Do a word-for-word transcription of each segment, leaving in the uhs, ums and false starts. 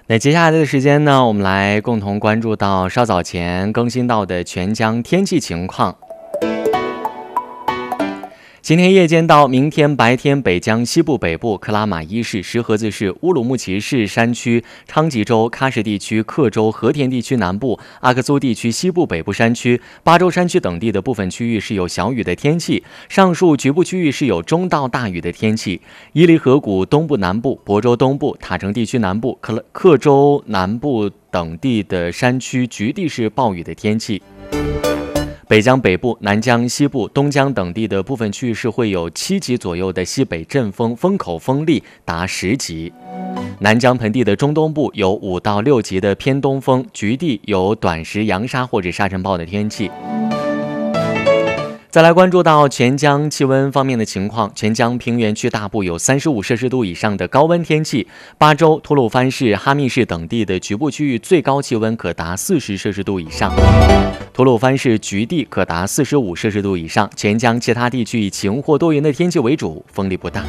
那接下来的时间呢，我们来共同关注到稍早前更新到的全疆天气情况。今天夜间到明天白天，北疆西部、北部、克拉玛依市、石河子市、乌鲁木齐市山区、昌吉州、喀什地区、克州、和田地区南部、阿克苏地区西部、北部山区、巴州山区等地的部分区域是有小雨的天气，上述局部区域是有中到大雨的天气。伊犁河谷东部、南部、亳州东部、塔城地区南部、克克州南部等地的山区局地是暴雨的天气。北疆北部、南疆西部、东疆等地的部分区域是会有七级左右的西北阵风，风口风力达十级。南疆盆地的中东部有五到六级的偏东风，局地有短时扬沙或者沙尘暴的天气。再来关注到全疆气温方面的情况，全疆平原区大部有三十五摄氏度以上的高温天气，巴州、吐鲁番市、哈密市等地的局部区域最高气温可达四十摄氏度以上，吐鲁番市局地可达四十五摄氏度以上。全疆其他地区以晴或多云的天气为主，风力不大。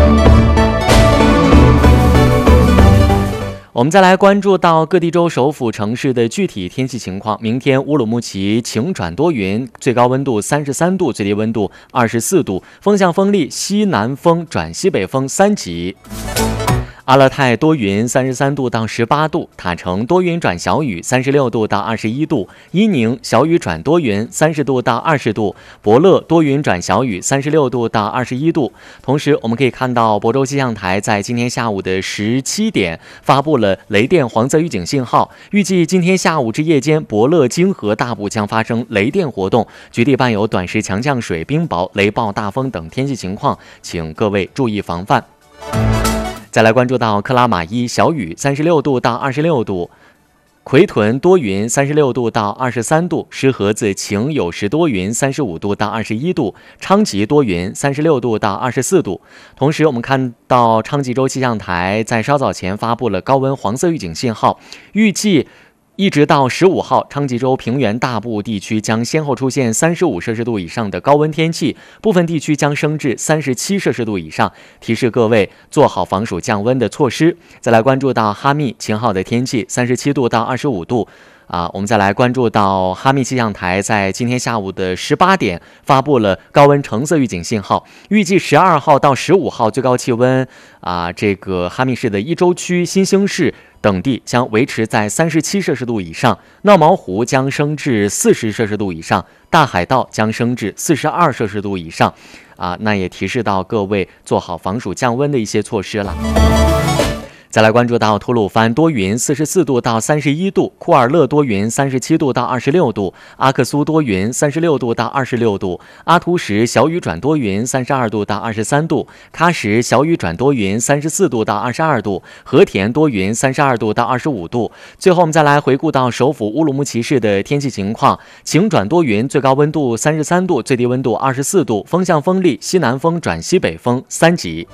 我们再来关注到各地州首府城市的具体天气情况。明天乌鲁木齐晴转多云，最高温度三十三度，最低温度二十四度，风向风力西南风转西北风三级。阿勒泰多云，三十三度到十八度；塔城多云转小雨，三十六度到二十一度；伊宁小雨转多云，三十度到二十度；博乐多云转小雨，三十六度到二十一度。同时，我们可以看到亳州气象台在今天下午的十七点发布了雷电黄色预警信号，预计今天下午至夜间，博乐、泾河大部将发生雷电活动，局地伴有短时强降水、冰雹、雷暴、大风等天气情况，请各位注意防范。再来关注到克拉玛依小雨，三十六度到二十六度；奎屯多云，三十六度到二十三度；石河子晴有时多云，三十五度到二十一度；昌吉多云，三十六度到二十四度。同时，我们看到昌吉州气象台在稍早前发布了高温黄色预警信号，预计一直到十五号，昌吉州平原大部地区将先后出现三十五摄氏度以上的高温天气，部分地区将升至三十七摄氏度以上，提示各位做好防暑降温的措施。再来关注到哈密晴好的天气，三十七度到二十五度。啊，我们再来关注到哈密气象台在今天下午的十八点发布了高温橙色预警信号，预计十二号到十五号最高气温啊，这个哈密市的伊州区、新兴市等地将维持在三十七摄氏度以上，闹毛湖将升至四十摄氏度以上，大海道将升至四十二摄氏度以上。啊，那也提示到各位做好防暑降温的一些措施了。再来关注到吐鲁番多云，四十四度到三十一度；库尔勒多云，三十七度到二十六度；阿克苏多云，三十六度到二十六度；阿图什小雨转多云，三十二度到二十三度；喀什小雨转多云，三十四度到二十二度；和田多云，三十二度到二十五度。最后我们再来回顾到首府乌鲁木齐市的天气情况，晴转多云，最高温度三十三度，最低温度二十四度，风向风力西南风转西北风三级。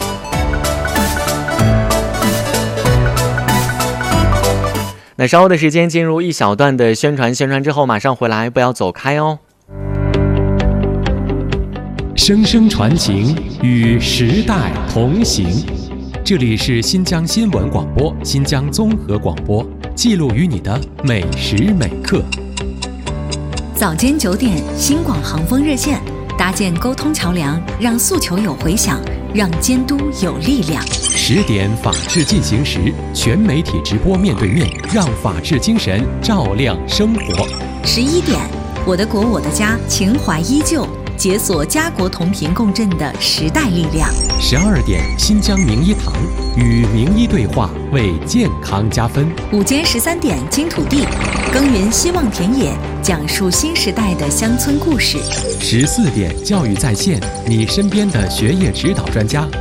那稍后的时间进入一小段的宣传，宣传之后马上回来，不要走开哦。 声声传情，与时代同行。这里是新疆新闻广播、新疆综合广播，记录于你的每时每刻。 早间九点，新广航风热线，搭建沟通桥梁，让诉求有回响，让监督有力量。 十点法治进行时，全媒体直播面对面，让法治精神照亮生活。 十一点，我的国我的家，情怀依旧，解锁家国同频共振的时代力量。 十二点，新疆名医堂与名医对话，为健康加分。 午间十三点，金土地，耕耘希望田野，讲述新时代的乡村故事。 十四点，教育在线，你身边的学业指导专家